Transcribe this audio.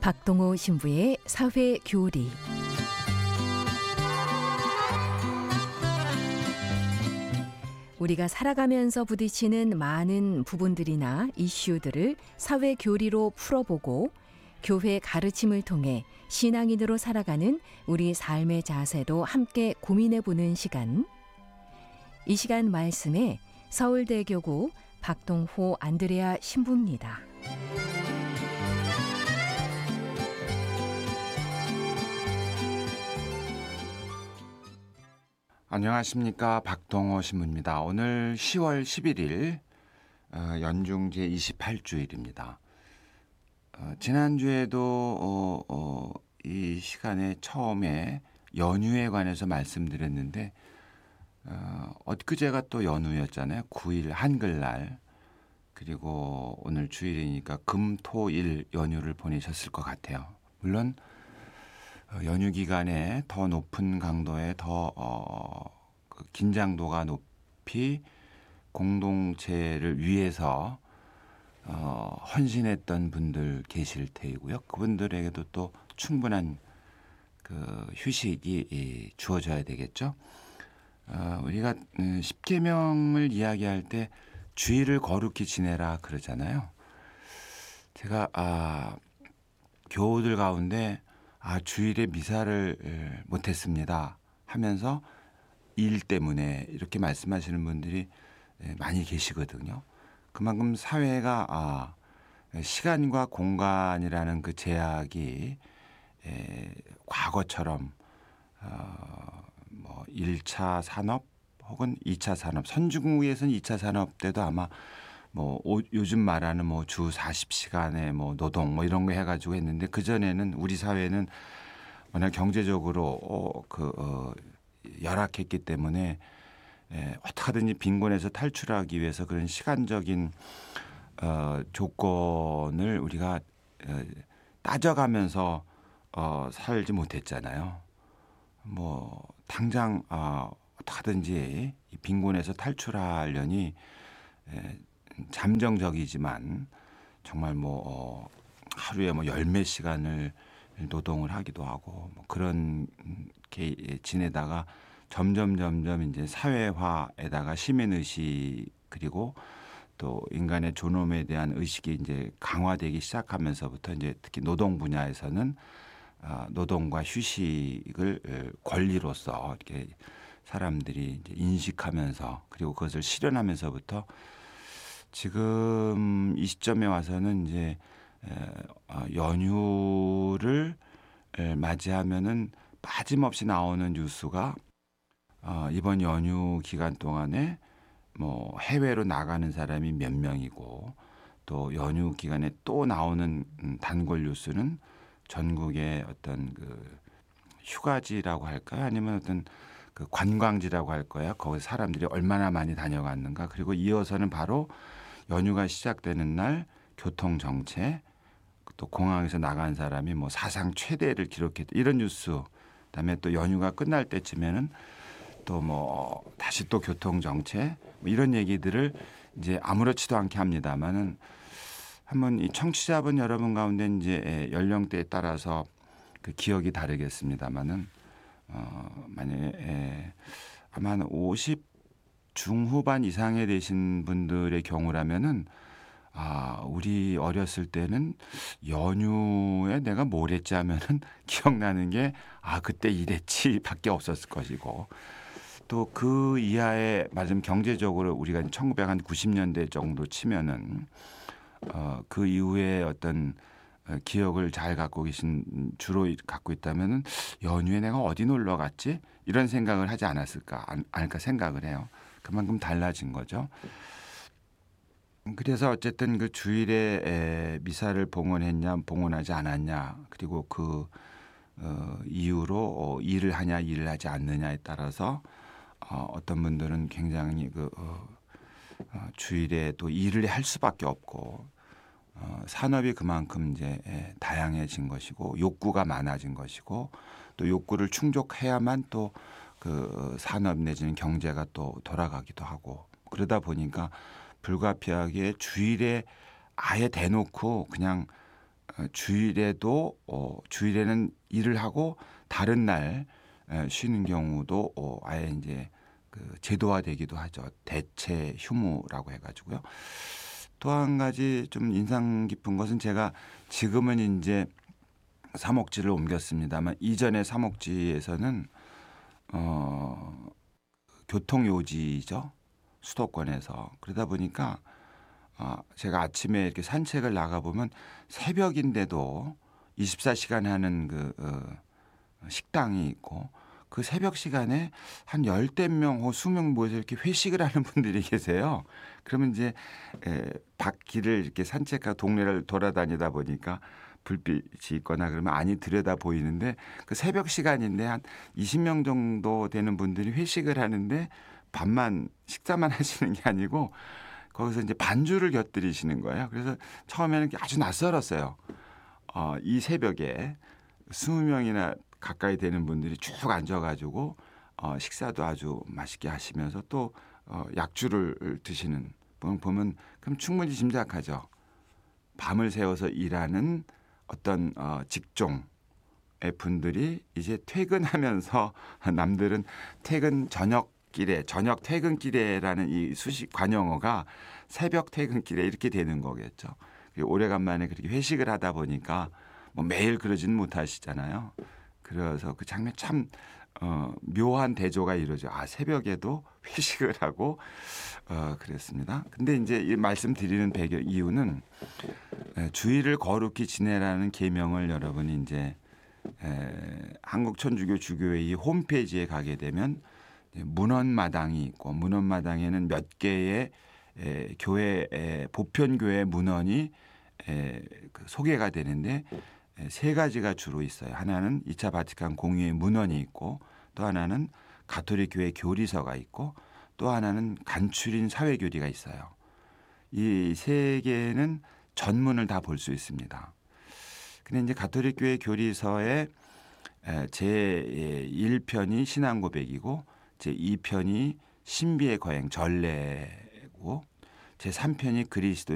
박동호 신부의 사회 교리. 우리가 살아가면서 부딪히는 많은 부분들이나 이슈들을 사회 교리로 풀어보고 교회 가르침을 통해 신앙인으로 살아가는 우리 삶의 자세도 함께 고민해보는 시간. 이 시간 말씀에 서울대교구 박동호 안드레아 신부입니다. 안녕하십니까, 박동호 신부입니다. 오늘 10월 11일 연중 제28주일입니다. 지난주에도 이 시간에 처음에 연휴에 관해서 말씀드렸는데 엊그제가 또 연휴였잖아요. 9일 한글날. 그리고 오늘 주일이니까 금, 토, 일 연휴를 보내셨을 것 같아요. 물론 연휴 기간에 더 높은 강도의 더 긴장도가 높이 공동체를 위해서 헌신했던 분들 계실 테이고요. 그분들에게도 또 충분한 그 휴식이 주어져야 되겠죠. 우리가 십계명을 이야기할 때 주일을 거룩히 지내라 그러잖아요. 제가 교우들 가운데 주일에 미사를 못했습니다 하면서 일 때문에 이렇게 말씀하시는 분들이 많이 계시거든요. 그만큼 사회가 시간과 공간이라는 그 제약이 과거처럼 뭐 1차 산업 혹은 2차 산업, 선진국에서는 2차 산업 때도 아마 뭐 요즘 말하는 뭐 주 40시간의 뭐 노동 뭐 이런 거 해가지고 했는데 그 전에는 우리 사회는 워낙 경제적으로 열악했기 때문에 어떻게 하든지 빈곤에서 탈출하기 위해서 그런 시간적인 조건을 우리가 따져가면서 살지 못했잖아요. 뭐 당장 어떻게 하든지 이 빈곤에서 탈출하려니 잠정적이지만 정말 뭐 하루에 뭐 열 몇 시간을 노동을 하기도 하고 뭐 그렇게 지내다가 점점 이제 사회화에다가 시민의식 그리고 또 인간의 존엄에 대한 의식이 이제 강화되기 시작하면서부터 이제 특히 노동 분야에서는 노동과 휴식을 권리로서 이렇게 사람들이 이제 인식하면서 그리고 그것을 실현하면서부터 지금 이 시점에 와서는 이제 연휴를 맞이하면은 빠짐없이 나오는 뉴스가 이번 연휴 기간 동안에 뭐 해외로 나가는 사람이 몇 명이고 또 연휴 기간에 또 나오는 단골 뉴스는 전국의 어떤 그 휴가지라고 할까요? 아니면 어떤 그 관광지라고 할 거야. 거기 사람들이 얼마나 많이 다녀갔는가. 그리고 이어서는 바로 연휴가 시작되는 날 교통 정체, 또 공항에서 나간 사람이 뭐 사상 최대를 기록했다. 이런 뉴스. 그다음에 또 연휴가 끝날 때쯤에는 또 뭐 다시 또 교통 정체 뭐 이런 얘기들을 이제 아무렇지도 않게 합니다만은 한번 이 청취자분 여러분 가운데 이제 연령대에 따라서 그 기억이 다르겠습니다만은 만약에 아마 한 50 중후반 이상에 되신 분들의 경우라면은 우리 어렸을 때는 연휴에 내가 뭘 했지 하면은 기억나는 게 그때 이랬지밖에 없었을 것이고 또 그 이하에 맞으면 경제적으로 우리가 1990년대 정도 치면은 그 이후에 어떤 기억을 잘 갖고 계신 주로 갖고 있다면은 연휴에 내가 어디 놀러 갔지 이런 생각을 하지 않을까 생각을 해요. 그만큼 달라진 거죠. 그래서 어쨌든 그 주일에 미사를 봉헌했냐 봉헌하지 않았냐 그리고 그 이유로 일을 하냐 일을 하지 않느냐에 따라서 어떤 분들은 굉장히 주일에 또 일을 할 수밖에 없고 산업이 그만큼 이제 다양해진 것이고 욕구가 많아진 것이고 또 욕구를 충족해야만 또 그 산업 내지는 경제가 또 돌아가기도 하고 그러다 보니까 불가피하게 주일에 아예 대놓고 그냥 주일에도 주일에는 일을 하고 다른 날 쉬는 경우도 아예 이제 그 제도화되기도 하죠. 대체 휴무라고 해가지고요. 또 한 가지 좀 인상 깊은 것은 제가 지금은 이제 사목지를 옮겼습니다만 이전에 사목지에서는 교통요지죠. 수도권에서. 그러다 보니까 제가 아침에 이렇게 산책을 나가보면 새벽인데도 24시간 하는 그 식당이 있고 그 새벽 시간에 한 열댓 명 혹은 20명 모여서 이렇게 회식을 하는 분들이 계세요. 그러면 이제 밖길을 이렇게 산책하고 동네를 돌아다니다 보니까 불빛이 있거나 그러면 안이 들여다 보이는데 그 새벽 시간인데 한 20명 정도 되는 분들이 회식을 하는데 밥만 식사만 하시는 게 아니고 거기서 이제 반주를 곁들이시는 거예요. 그래서 처음에는 아주 낯설었어요. 이 새벽에 20명이나 가까이 되는 분들이 쭉 앉아가지고 식사도 아주 맛있게 하시면서 또 약주를 드시는 보면 그럼 충분히 짐작하죠. 밤을 새워서 일하는 어떤 직종의 분들이 이제 퇴근하면서 남들은 퇴근 저녁길에 저녁 퇴근길에라는 이 수식 관용어가 새벽 퇴근길에 이렇게 되는 거겠죠. 오래간만에 그렇게 회식을 하다 보니까 뭐 매일 그러지는 못하시잖아요. 그래서 그 장면 참 묘한 대조가 이루어져. 새벽에도 회식을 하고 그랬습니다. 근데 이제 이 말씀드리는 배경 이유는 주일을 거룩히 지내라는 계명을 여러분이 이제 한국천주교 주교회의 홈페이지에 가게 되면 문헌마당이 있고 문헌마당에는 몇 개의 교회 보편교회 문헌이 소개가 되는데 세 가지가 주로 있어요. 하나는 2차 바티칸 공의회 문헌이 있고 또 하나는 가톨릭 교회 교리서가 있고 또 하나는 간추린 사회교리가 있어요. 이 세 개는 전문을 다 볼 수 있습니다. 근데 이제 가톨릭 교회 교리서의 제 1편이 신앙 고백이고 제 2편이 신비의 거행 전례고 제 3편이 그리스도의